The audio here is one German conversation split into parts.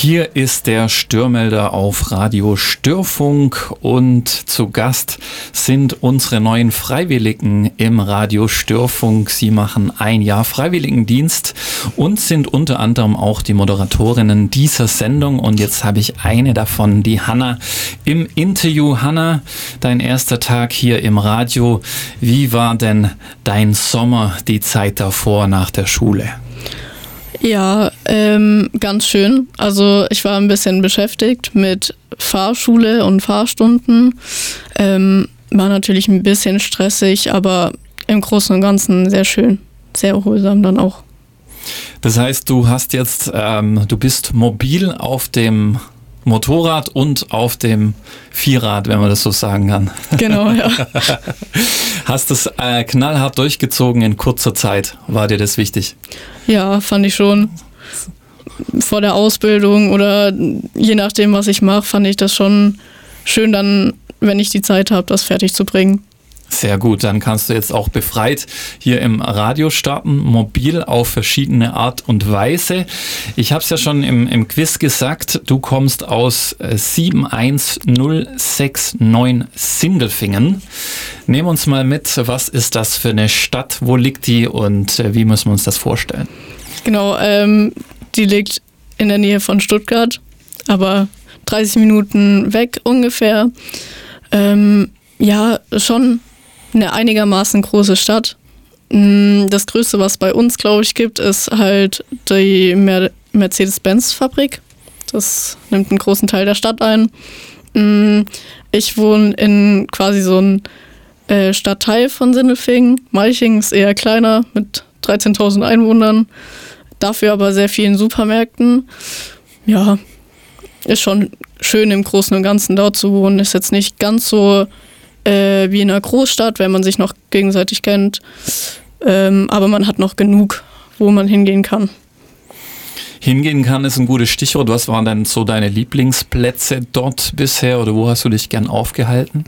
Hier ist der Störmelder auf Radio Störfunk und zu Gast sind unsere neuen Freiwilligen im Radio Störfunk. Sie machen ein Jahr Freiwilligendienst und sind unter anderem auch die Moderatorinnen dieser Sendung. Und jetzt habe ich eine davon, die Hanna, im Interview. Hanna, dein erster Tag hier im Radio. Wie war denn dein Sommer, die Zeit davor nach der Schule? Ja, ganz schön. Also ich war ein bisschen beschäftigt mit Fahrschule und Fahrstunden. War natürlich ein bisschen stressig, aber im Großen und Ganzen sehr schön. Sehr erholsam dann auch. Das heißt, du bist mobil auf dem Motorrad und auf dem Vierrad, wenn man das so sagen kann. Genau, ja. Hast das knallhart durchgezogen in kurzer Zeit. War dir das wichtig? Ja, fand ich schon. Vor der Ausbildung oder je nachdem, was ich mache, fand ich das schon schön, dann, wenn ich die Zeit habe, das fertig zu bringen. Sehr gut, dann kannst du jetzt auch befreit hier im Radio starten, mobil auf verschiedene Art und Weise. Ich habe es ja schon im Quiz gesagt, du kommst aus 71069 Sindelfingen. Nehm uns mal mit, was ist das für eine Stadt, wo liegt die und wie müssen wir uns das vorstellen? Genau, die liegt in der Nähe von Stuttgart, aber 30 Minuten weg ungefähr. Ja, schon eine einigermaßen große Stadt. Das Größte, was bei uns, glaube ich, gibt, ist halt die Mercedes-Benz-Fabrik. Das nimmt einen großen Teil der Stadt ein. Ich wohne in quasi so einem Stadtteil von Sindelfingen. Malching ist eher kleiner mit 13.000 Einwohnern. Dafür aber sehr vielen Supermärkten. Ja, ist schon schön im Großen und Ganzen dort zu wohnen. Ist jetzt nicht ganz so wie in einer Großstadt, wenn man sich noch gegenseitig kennt. Aber man hat noch genug, wo man hingehen kann. Hingehen kann ist ein gutes Stichwort. Was waren denn so deine Lieblingsplätze dort bisher oder wo hast du dich gern aufgehalten?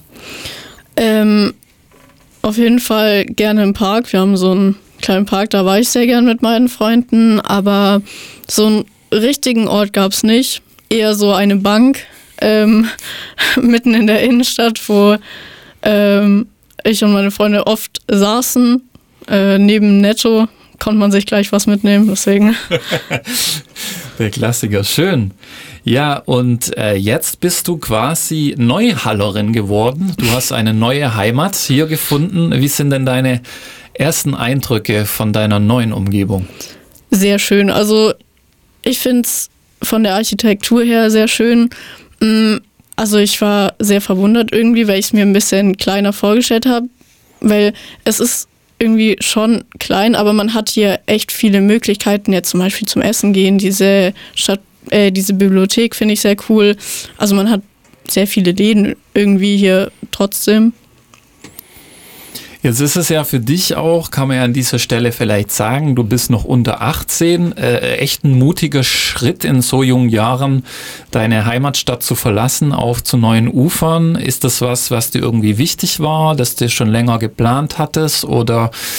Auf jeden Fall gerne im Park. Wir haben so einen kleinen Park, da war ich sehr gern mit meinen Freunden. Aber so einen richtigen Ort gab es nicht. Eher so eine Bank mitten in der Innenstadt, wo ich und meine Freunde oft saßen. Neben Netto konnte man sich gleich was mitnehmen, deswegen. Der Klassiker, schön. Ja, und jetzt bist du quasi Neuhallerin geworden. Du hast eine neue Heimat hier gefunden. Wie sind denn deine ersten Eindrücke von deiner neuen Umgebung? Sehr schön. Also ich finde es von der Architektur her sehr schön. Also ich war sehr verwundert irgendwie, weil ich es mir ein bisschen kleiner vorgestellt habe, weil es ist irgendwie schon klein, aber man hat hier echt viele Möglichkeiten, jetzt zum Beispiel zum Essen gehen, diese Bibliothek finde ich sehr cool, also man hat sehr viele Läden irgendwie hier trotzdem. Jetzt ist es ja für dich auch, kann man ja an dieser Stelle vielleicht sagen, du bist noch unter 18, echt ein mutiger Schritt in so jungen Jahren, deine Heimatstadt zu verlassen, auf zu neuen Ufern. Ist das was dir irgendwie wichtig war, dass du schon länger geplant hattest oder